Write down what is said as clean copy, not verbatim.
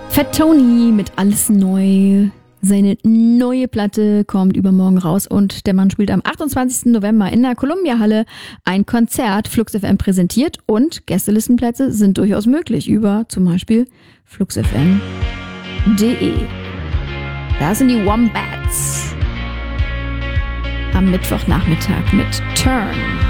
Fat Tony mit Alles neu. Seine neue Platte kommt übermorgen raus und der Mann spielt am 28. November in der Columbia-Halle ein Konzert. Flux FM präsentiert und Gästelistenplätze sind durchaus möglich über zum Beispiel fluxfm.de. Da sind die Wombats am Mittwochnachmittag mit Turn.